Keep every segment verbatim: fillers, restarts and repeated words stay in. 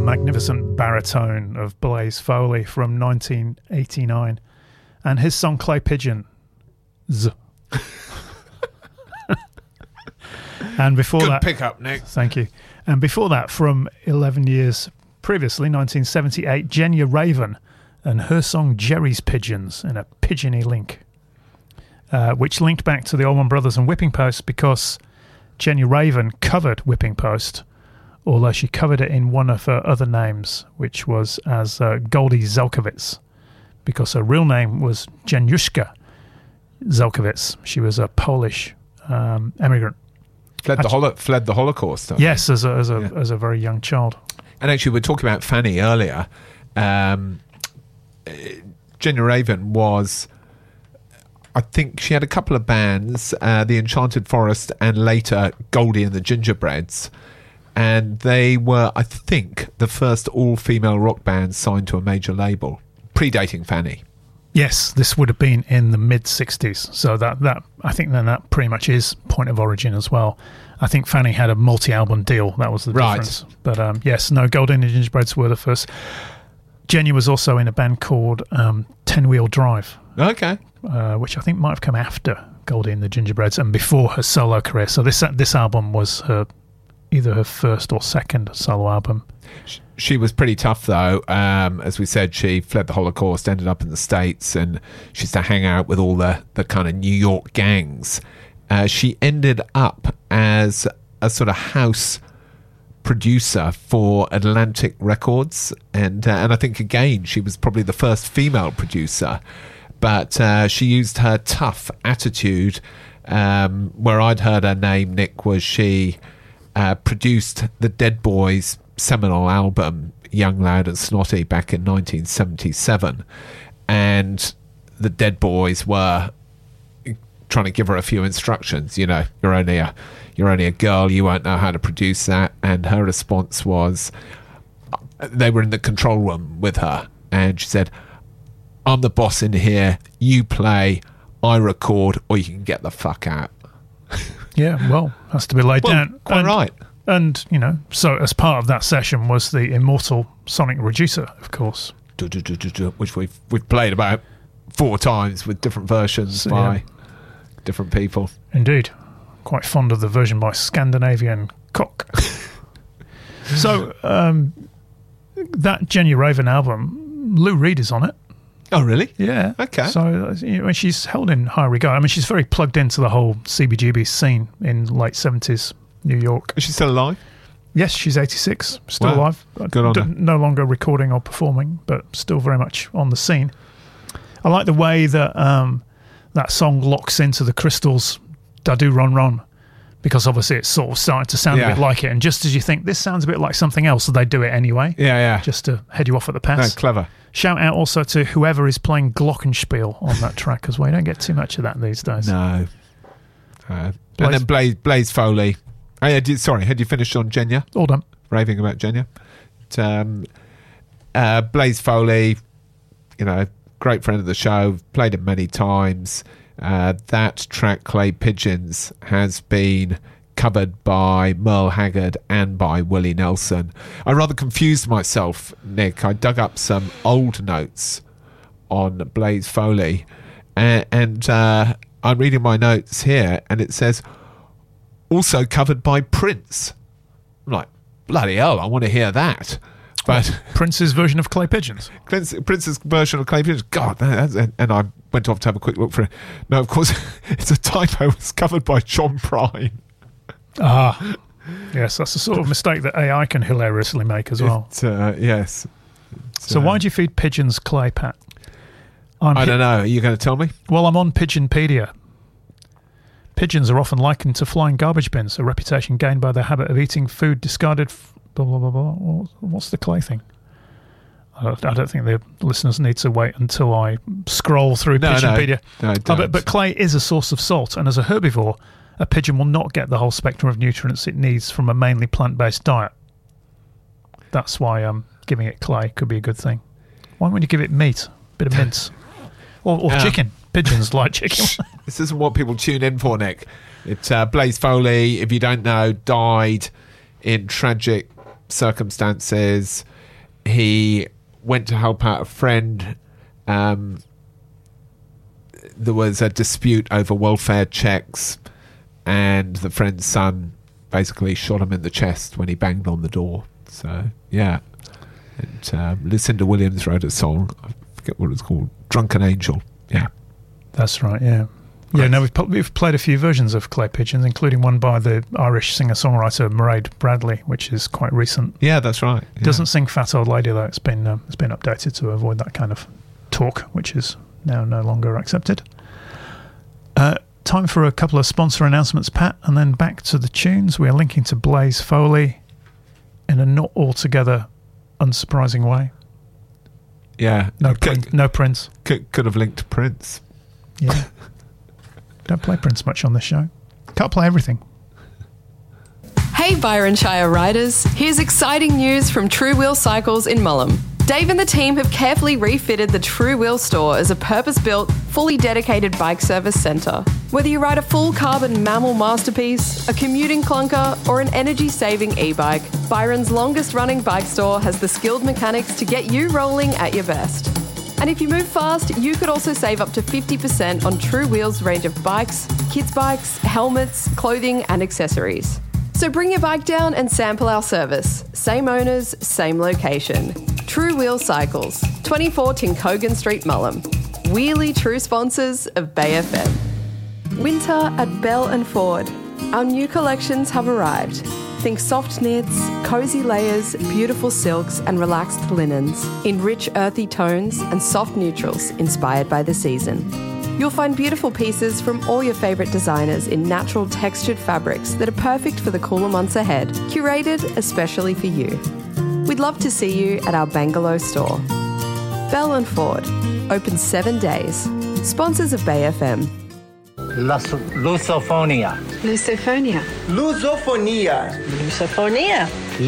magnificent baritone of Blaze Foley from nineteen eighty-nine and his song Clay Pigeon. Z. And before Good that, pick up, Nick. Thank you. And before that, from eleven years previously, nineteen seventy-eight, Genya Raven and her song Jerry's Pigeons in a pigeony link, uh, which linked back to the Allman Brothers and Whipping Post because Genya Raven covered Whipping Post, although she covered it in one of her other names, which was as uh, Goldie Zelkowicz, because her real name was Januszka Zelkowicz. She was a Polish um, immigrant. Fled the, holo- fled the Holocaust. I Yes, as a, as, a, Yeah. as a very young child. And actually, we were talking about Fanny earlier. Um, Genya Raven was, I think she had a couple of bands, uh, The Enchanted Forest and later Goldie and the Gingerbreads. And they were, I think, the first all-female rock band signed to a major label, predating Fanny. Yes, this would have been in the mid-sixties. So that, that I think then that pretty much is point of origin as well. I think Fanny had a multi-album deal. That was the Right. difference. But um, yes, no, Goldie and the Gingerbreads were the first. Genya was also in a band called um, Ten Wheel Drive, Okay. uh, which I think might have come after Goldie and the Gingerbreads and before her solo career. So this this album was her either her first or second solo album. She was pretty tough, though. Um, as we said, she fled the Holocaust, ended up in the States, and she used to hang out with all the, the kind of New York gangs. Uh, she ended up as a sort of house producer for Atlantic Records, and uh, and I think, again, she was probably the first female producer. But uh, she used her tough attitude. Um, where I'd heard her name, Nick, was she uh, produced the Dead Boys' seminal album Young, Loud and Snotty back in nineteen seventy-seven, and the Dead Boys were trying to give her a few instructions. You know, you're only a you're only a girl, you won't know how to produce that. And her response was, they were in the control room with her, and she said, I'm the boss in here, you play, I record, or you can get the fuck out. Yeah, well, has to be laid Well, down. quite and, right. And, you know, so as part of that session was the immortal Sonic Reducer, of course. Which we've we've played about four times with different versions So, by yeah. different people. Indeed. Quite fond of the version by Scandinavian Cock. So, um, that Genya Raven album, Lou Reed is on it. Oh, really? Yeah. Okay. So, uh, you know, she's held in high regard. I mean, she's very plugged into the whole C B G B scene in late seventies New York. Is she still alive? Yes, she's eighty-six, still Wow. alive. Good on D- her. No longer recording or performing, but still very much on the scene. I like the way that um, that song locks into the Crystals' Da-Do Ron Ron, because obviously it's sort of starting to sound Yeah. a bit like it. And just as you think, this sounds a bit like something else, so they do it anyway, Yeah, yeah. just to head you off at the No, pass. clever. Shout out also to whoever is playing Glockenspiel on that track as well. You don't get too much of that these days. No. Uh, Blaze- and then Blaze, Blaze Foley. Oh, yeah, did, sorry, had you finished on Genya? All done. Raving about Genya. But, um, uh, Blaze Foley, you know, great friend of the show, played him many times. Uh, that track, Clay Pigeons, has been covered by Merle Haggard and by Willie Nelson. I rather confused myself, Nick. I dug up some old notes on Blaze Foley, and, and uh, I'm reading my notes here, and it says, also covered by Prince. I'm like, bloody hell, I want to hear that. But Prince's version of Clay Pigeons. Prince, Prince's version of Clay Pigeons, God, that's, and, and I went off to have a quick look for it. No, of course, it's a typo. It's covered by John Prine. Ah, yes, that's the sort of mistake that A I can hilariously make as well. It, uh, yes. So why do you feed pigeons clay, Pat? I'm I hi- don't know. Are you going to tell me? Well, I'm on Pigeonpedia. Pigeons are often likened to flying garbage bins, a reputation gained by their habit of eating food discarded. F- blah, blah, blah, blah. What's the clay thing? I don't, I don't think the listeners need to wait until I scroll through No, no. Pigeonpedia. No, Oh, don't. but, but clay is a source of salt, and as a herbivore, a pigeon will not get the whole spectrum of nutrients it needs from a mainly plant-based diet. That's why um, giving it clay could be a good thing. Why wouldn't you give it meat, a bit of mince, or, or Yeah. chicken? Pigeons like chicken. This isn't what people tune in for, Nick. It, uh, Blaze Foley, if you don't know, died in tragic circumstances he went to help out a friend. Um, there was a dispute over welfare checks, and the friend's son basically shot him in the chest when he banged on the door. So, yeah. And um, Lucinda Williams wrote a song, I forget what it's called, Drunken Angel. Yeah. That's right, yeah. Yeah, no, we've, we've played a few versions of Clay Pigeons, including one by the Irish singer-songwriter Mairead Bradley, which is quite recent. Yeah, that's right. Yeah. Doesn't sing Fat Old Lady, though. It's been, um, it's been updated to avoid that kind of talk, which is now no longer accepted. Uh, time for a couple of sponsor announcements, Pat, and then back to the tunes. We are linking to Blaze Foley in a not altogether unsurprising way. Yeah. No, C- Prin- no Prince. C- could have linked to Prince. Yeah. Don't play Prince much on this show. Can't play everything. Hey Byron Shire riders, here's exciting news from True Wheel Cycles in Mullum. Dave and the team have carefully refitted the True Wheel store as a purpose-built, fully dedicated bike service centre. Whether you ride a full carbon mammal masterpiece, a commuting clunker, or an energy-saving e-bike, Byron's longest-running bike store has the skilled mechanics to get you rolling at your best. And if you move fast, you could also save up to fifty percent on True Wheel's range of bikes, kids' bikes, helmets, clothing, and accessories. So bring your bike down and sample our service. Same owners, same location. True Wheel Cycles, twenty-four Tinkogan Street, Mullum. Wheelie true sponsors of Bay F M. Winter at Bell and Ford. Our new collections have arrived. Think soft knits, cozy layers, beautiful silks and relaxed linens in rich earthy tones and soft neutrals inspired by the season. You'll find beautiful pieces from all your favourite designers in natural textured fabrics that are perfect for the cooler months ahead, curated especially for you. We'd love to see you at our Bangalow store. Bell and Ford, open seven days. Sponsors of Bay F M. Lus- Lusophonia. Lusophonia. Lusophonia. Lusophonia.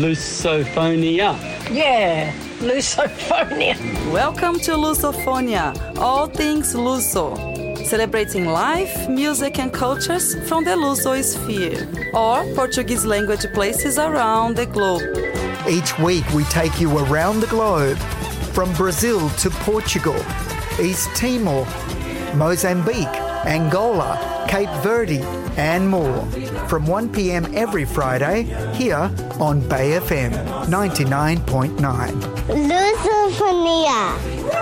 Lusophonia. Yeah, Lusophonia. Welcome to Lusophonia, all things Luso, celebrating life, music and cultures from the Luso sphere, or Portuguese language places around the globe. Each week we take you around the globe, from Brazil to Portugal, East Timor, Mozambique, Angola, Cape Verde, and more. From one p.m. every Friday, here on Bay F M ninety-nine point nine. Lusophonia.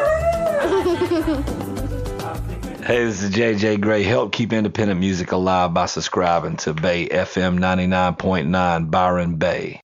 Hey, this is J J Gray. Help keep independent music alive by subscribing to Bay F M ninety-nine point nine, Byron Bay.